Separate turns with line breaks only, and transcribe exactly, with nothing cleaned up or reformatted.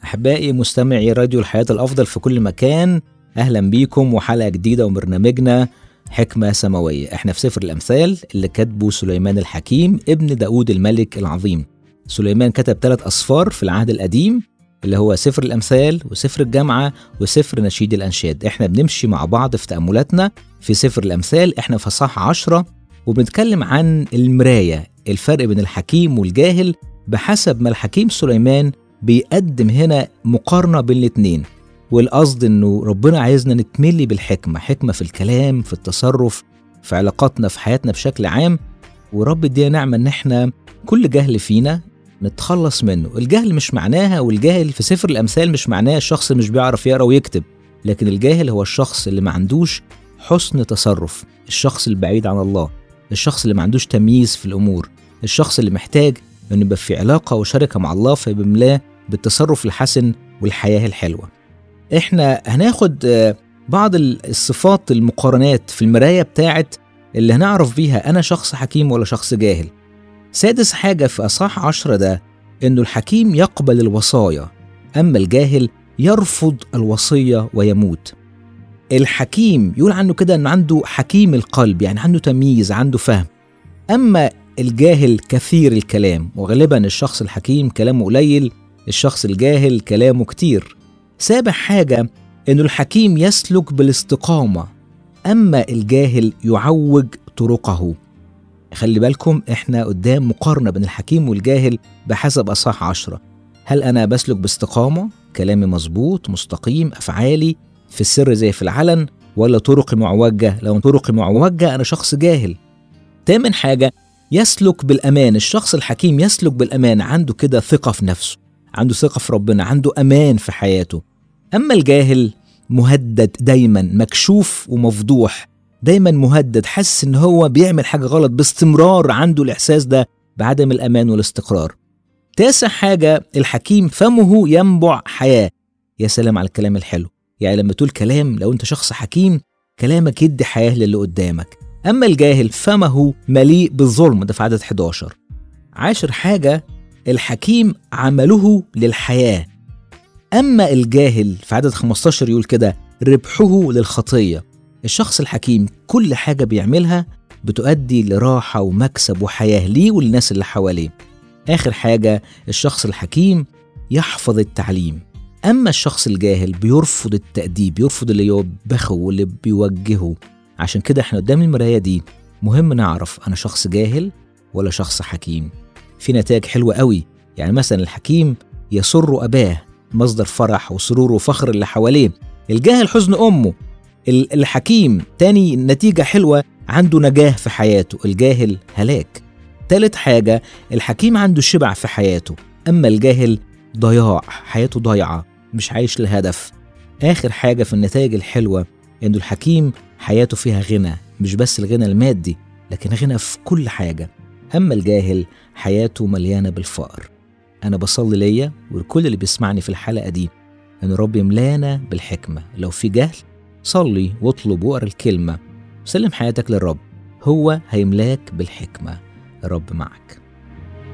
أحبائي مستمعي راديو الحياة الأفضل في كل مكان، أهلا بيكم وحلقة جديدة وبرنامجنا حكمة سماوية. احنا في سفر الأمثال اللي كتبه سليمان الحكيم ابن داود الملك العظيم. سليمان كتب ثلاث أسفار في العهد القديم اللي هو سفر الأمثال وسفر الجامعة وسفر نشيد الأنشاد. احنا بنمشي مع بعض في تأملاتنا في سفر الأمثال. احنا في اصحاح عشرة وبنتكلم عن المراية، الفرق بين الحكيم والجاهل، بحسب ما الحكيم سليمان بيقدم هنا مقارنة بين الاتنين. والقصد انه ربنا عايزنا نتملي بالحكمة، حكمة في الكلام، في التصرف، في علاقاتنا، في حياتنا بشكل عام. ورب ادينا نعمة ان احنا كل جهل فينا نتخلص منه. الجهل مش معناها، والجاهل في سفر الأمثال مش معناه الشخص مش بيعرف يقرأ ويكتب، لكن الجاهل هو الشخص اللي ما عندوش حسن تصرف، الشخص البعيد عن الله، الشخص اللي ما عندوش تمييز في الأمور، الشخص اللي محتاج انه يبقى في علاقة وشركة مع الله فيبملاه بالتصرف الحسن والحياة الحلوة. احنا هناخد بعض الصفات المقارنات في المراية بتاعت اللي هنعرف بيها انا شخص حكيم ولا شخص جاهل. سادس حاجة في أصحاح عشرة ده انه الحكيم يقبل الوصايا، اما الجاهل يرفض الوصية ويموت. الحكيم يقول عنه كده انه عنده حكيم القلب، يعني عنده تمييز، عنده فهم. اما الجاهل كثير الكلام، وغالبا الشخص الحكيم كلامه قليل، الشخص الجاهل كلامه كتير. سابع حاجة انه الحكيم يسلك بالاستقامة، اما الجاهل يعوج طرقه. خلي بالكم احنا قدام مقارنة بين الحكيم والجاهل بحسب أصحاح عشرة. هل انا بسلك باستقامة، كلامي مظبوط مستقيم، افعالي في السر زي في العلن، ولا طرقي معوجة؟ لو طرقي معوجة انا شخص جاهل. تامن حاجة يسلك بالأمان. الشخص الحكيم يسلك بالأمان، عنده كده ثقة في نفسه، عنده ثقة في ربنا، عنده أمان في حياته. أما الجاهل مهدد دايما، مكشوف ومفضوح، دايما مهدد، حاسس إن هو بيعمل حاجة غلط باستمرار، عنده الإحساس ده بعدم الأمان والاستقرار. تاسع حاجة الحكيم فمه ينبع حياة. يا سلام على الكلام الحلو، يعني لما تقول كلام، لو أنت شخص حكيم كلامك يدي حياة للي قدامك. أما الجاهل فمه مليء بالظلم، ده في عدد حداشر. عاشر حاجة الحكيم عمله للحياة، أما الجاهل في عدد خمستاشر يقول كده ربحه للخطية. الشخص الحكيم كل حاجة بيعملها بتؤدي لراحة ومكسب وحياة ليه وللناس اللي حواليه. آخر حاجة الشخص الحكيم يحفظ التعليم، أما الشخص الجاهل بيرفض التأديب، بيرفض اللي يوبخه واللي بيوجهه. عشان كده احنا قدام المراية دي مهم نعرف أنا شخص جاهل ولا شخص حكيم. في نتائج حلوة قوي، يعني مثلا الحكيم يسر أباه، مصدر فرح وسرور وفخر اللي حواليه. الجاهل حزن أمه. الحكيم تاني نتيجة حلوة، عنده نجاة في حياته، الجاهل هلاك. تالت حاجة الحكيم عنده شبع في حياته، أما الجاهل ضياع، حياته ضيعة، مش عايش لهدف. آخر حاجة في النتائج الحلوة إنه الحكيم حياته فيها غنى، مش بس الغنى المادي لكن غنى في كل حاجة. أما الجاهل حياته مليانة بالفقر. أنا بصلي ليا والكل اللي بيسمعني في الحلقة دي إن رب يملانا بالحكمة. لو في جهل صلي واطلب وقرأ الكلمة، سلم حياتك للرب، هو هيملاك بالحكمة. الرب معك.